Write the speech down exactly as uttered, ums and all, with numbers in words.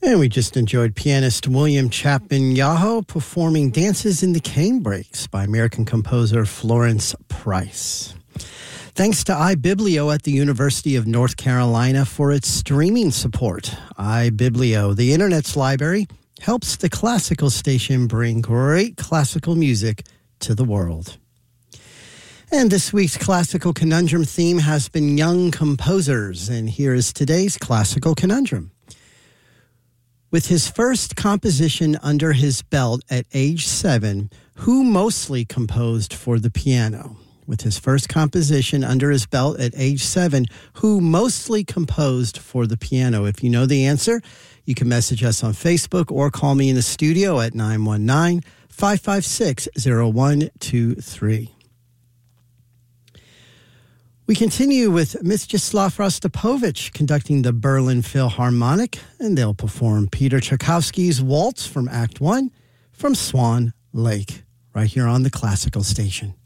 And we just enjoyed pianist William Chapman Yaho performing Dances in the Canebrakes by American composer Florence Price. Thanks to iBiblio at the University of North Carolina for its streaming support. iBiblio, the Internet's library, helps the classical station bring great classical music to the world. And this week's Classical Conundrum theme has been young composers, and here is today's Classical Conundrum. With his first composition under his belt at age seven, who mostly composed for the piano? With his first composition under his belt at age seven, who mostly composed for the piano? If you know the answer, you can message us on Facebook or call me in the studio at nine one nine, five five six, zero one two three. We continue with Mstislav Rostropovich conducting the Berlin Philharmonic, and they'll perform Peter Tchaikovsky's Waltz from Act One from Swan Lake, right here on the Classical Station.